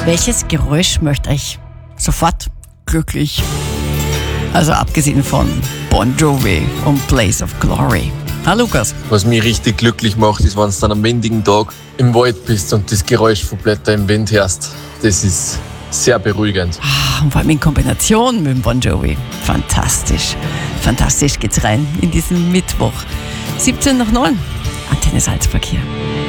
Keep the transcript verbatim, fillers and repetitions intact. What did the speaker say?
Welches Geräusch möchte euch sofort glücklich? Also abgesehen von Bon Jovi und Place of Glory. Ah, Lukas. Was mich richtig glücklich macht, ist, wenn du dann am windigen Tag im Wald bist und das Geräusch von Blättern im Wind hörst. Das ist sehr beruhigend. Ah, und vor allem in Kombination mit dem Bon Jovi. Fantastisch. Fantastisch geht's rein in diesen Mittwoch. siebzehn nach neun. Antenne Salzburg hier.